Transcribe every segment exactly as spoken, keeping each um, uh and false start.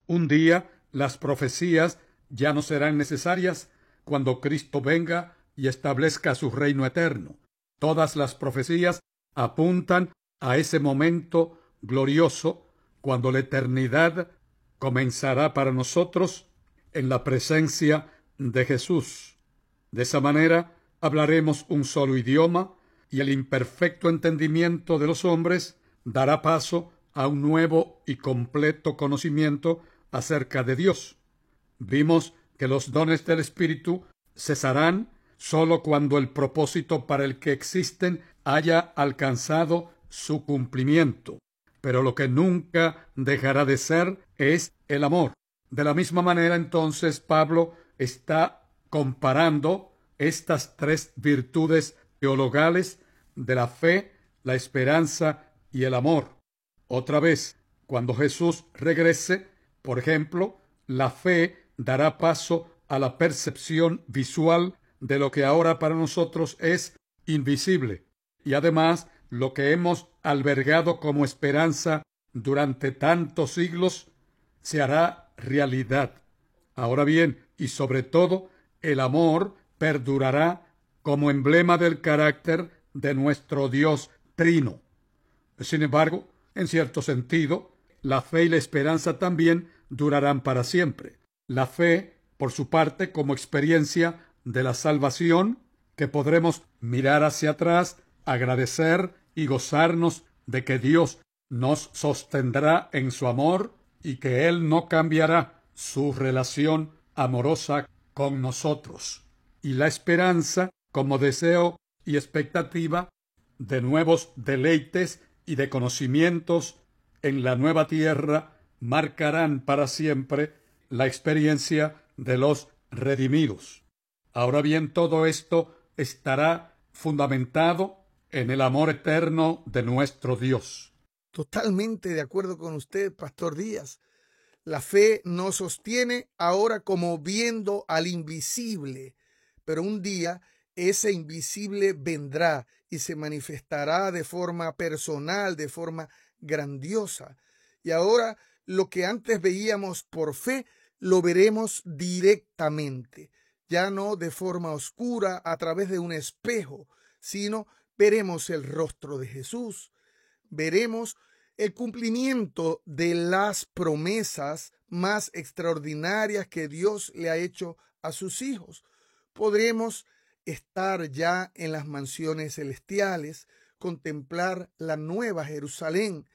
Un día las profecías ya no serán necesarias cuando Cristo venga y establezca su reino eterno. Todas las profecías apuntan a ese momento glorioso cuando la eternidad comenzará para nosotros en la presencia de Jesús. De esa manera hablaremos un solo idioma y el imperfecto entendimiento de los hombres dará paso a un nuevo y completo conocimiento acerca de Dios. Vimos que los dones del Espíritu cesarán sólo cuando el propósito para el que existen haya alcanzado su cumplimiento. Pero lo que nunca dejará de ser es el amor. De la misma manera, entonces, Pablo está comparando estas tres virtudes teologales de la fe, la esperanza y el amor. Otra vez, cuando Jesús regrese, por ejemplo, la fe dará paso a la percepción visual de lo que ahora para nosotros es invisible. Y además, lo que hemos albergado como esperanza durante tantos siglos se hará realidad. Ahora bien, y sobre todo, el amor perdurará como emblema del carácter de nuestro Dios trino. Sin embargo, en cierto sentido, la fe y la esperanza también durarán para siempre. La fe, por su parte, como experiencia de la salvación, que podremos mirar hacia atrás, agradecer y gozarnos de que Dios nos sostendrá en su amor y que Él no cambiará su relación amorosa con nosotros. Y la esperanza como deseo y expectativa de nuevos deleites y de conocimientos en la nueva tierra marcarán para siempre la experiencia de los redimidos. Ahora bien, todo esto estará fundamentado en el amor eterno de nuestro Dios. Totalmente de acuerdo con usted, Pastor Díaz. La fe nos sostiene ahora como viendo al invisible, pero un día ese invisible vendrá y se manifestará de forma personal, de forma grandiosa. Y ahora lo que antes veíamos por fe, lo veremos directamente, ya no de forma oscura a través de un espejo, sino veremos el rostro de Jesús, veremos el cumplimiento de las promesas más extraordinarias que Dios le ha hecho a sus hijos. Podremos estar ya en las mansiones celestiales, contemplar la nueva Jerusalén,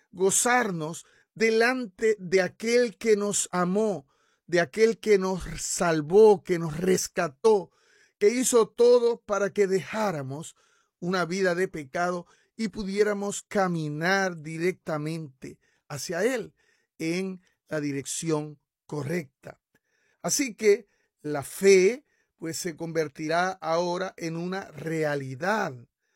gozarnos delante de aquel que nos amó, de aquel que nos salvó, que nos rescató, que hizo todo para que dejáramos una vida de pecado y pudiéramos caminar directamente hacia Él en la dirección correcta. Así que la fe pues se convertirá ahora en una realidad.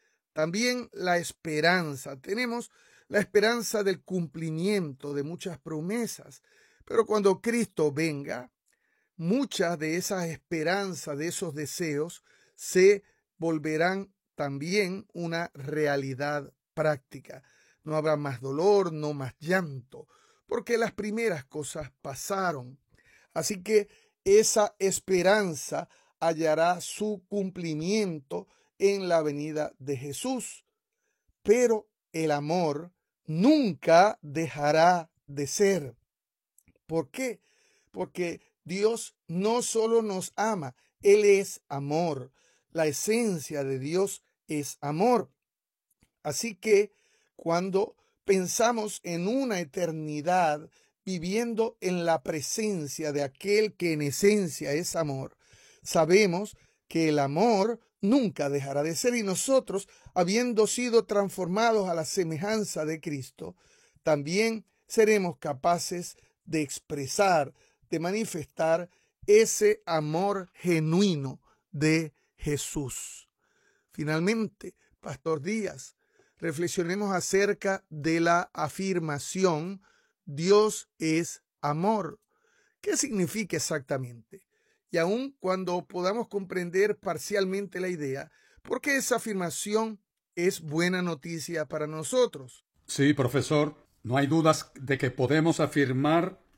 También la esperanza. Tenemos la esperanza del cumplimiento de muchas promesas, pero cuando Cristo venga, muchas de esas esperanzas, de esos deseos, se volverán también una realidad práctica. No habrá más dolor, no más llanto, porque las primeras cosas pasaron. Así que esa esperanza hallará su cumplimiento en la venida de Jesús. Pero el amor nunca dejará de ser. ¿Por qué? Porque Dios no solo nos ama, Él es amor. La esencia de Dios es amor. Así que cuando pensamos en una eternidad viviendo en la presencia de aquel que en esencia es amor, sabemos que el amor nunca dejará de ser, y nosotros, habiendo sido transformados a la semejanza de Cristo, también seremos capaces de expresar, de manifestar ese amor genuino de Jesús. Finalmente, Pastor Díaz, reflexionemos acerca de la afirmación Dios es amor. ¿Qué significa exactamente? Y aun cuando podamos comprender parcialmente la idea, ¿por qué esa afirmación es buena noticia para nosotros? Sí, profesor, no hay dudas de que podemos afirmar